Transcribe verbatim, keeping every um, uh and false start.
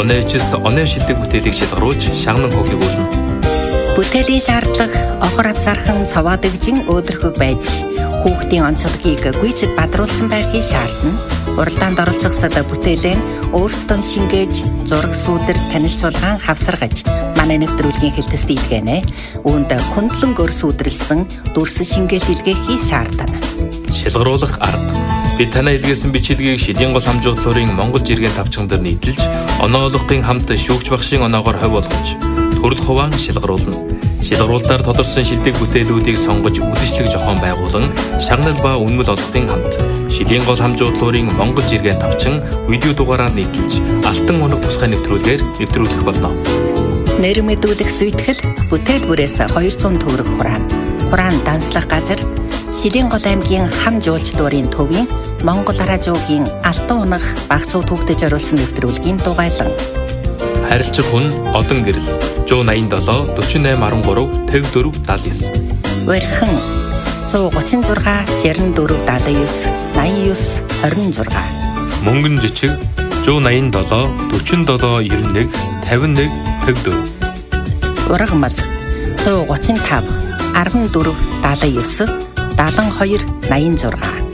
оноо эжэст оноо шилдэг бүтээлийг шалгаруулж шагнан хөхийг уулна. Бүтээлийн шаардлага охор авсархан цовоо дэгжин өөдрөхөг байж хүүхдийн онцлогийг гүйцэд бадруулсан байхыг шаардна. Уралдаанд оролцохсод бүтээлэн өөрсдөө шингээж зураг сүүдэр танилцуулгаан хавсаргаж манай нэвтрүүлгийн хэлтэс дийлгэнэ. Үүнд хөндлөн гөр сүүдрлсэн дүрс шингээл илгээхийг шаардна. Шалгаруулах арга. Бид танаа илгээсэн бичлэгийг Шилийн гол хамжуудлын Монгол жиргэн тавчхан дээр нийтэлж, оноологын хамт шүүгч багшийн оноогоор ховь болгож, төрөл хуваан шалгаруулна. Шалгаруулалтаар тодорсон шилдэг бүтээлүүдийг сонгож үдшилэг зохион байгуулан, шагнал ба үнэмэл олохтын хамт Шилийн гол хамжуудлын Монгол жиргэн тавчхан видео дугаараар нийтэлж, алтан унаг тусгай нэвтрүүлгээр нэвтрүүлэх болно. Нэр мэдүүлэх сүйтгэл бүтээл бүрээс хоёр зуун төгрөг хураана. Хураан данслах газар Шилийн гол аймгийн хам жуулч дурын төвийн Монгол аражуугийн алтан унах багцуу түүхтэйж оруулсан нэвтрүүлгийн дугайлан. Харилцах хүн одон гэрэл зуун восемнадцать дөрвөн eight one три five four seven. Урьхан one three six six four seven nine nine two six. Мөнгөн жичиг one eighty-seven forty-seven ninety-one fifty-one. Ургамал one thirty-five sixty-four seventy-nine seventy-two ninety-six.